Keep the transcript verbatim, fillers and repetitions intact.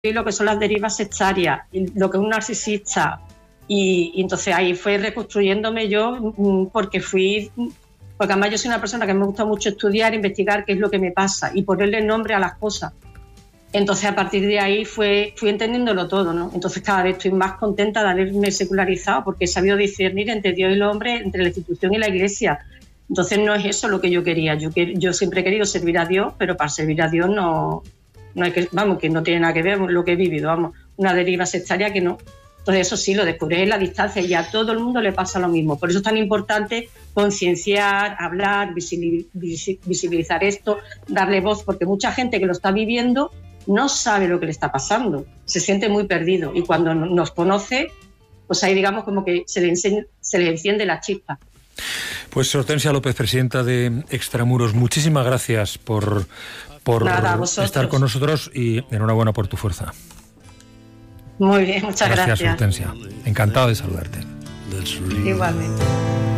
lo que son las derivas sectarias, lo que es un narcisista, y, y entonces ahí fue reconstruyéndome yo, porque fui, porque además yo soy una persona que me gusta mucho estudiar, investigar qué es lo que me pasa y ponerle nombre a las cosas. Entonces a partir de ahí fue, fui entendiéndolo todo, ¿no? Entonces cada vez estoy más contenta de haberme secularizado, porque he sabido discernir entre Dios y el hombre, entre la institución y la iglesia. Entonces no es eso lo que yo quería. Yo, yo siempre he querido servir a Dios, pero para servir a Dios no... No hay que, vamos, que no tiene nada que ver con lo que he vivido, vamos, una deriva sectaria que no. Entonces eso sí, lo descubrí en la distancia y a todo el mundo le pasa lo mismo. Por eso es tan importante concienciar, hablar, visibilizar esto, darle voz, porque mucha gente que lo está viviendo no sabe lo que le está pasando, se siente muy perdido y cuando nos conoce, pues ahí digamos como que se le, enseña, se le enciende la chispa. Pues Hortensia López, presidenta de Extramuros, muchísimas gracias por... por Nada, estar con nosotros y enhorabuena por tu fuerza. Muy bien, muchas gracias. Gracias, Hortensia. Encantado de saludarte. Igualmente.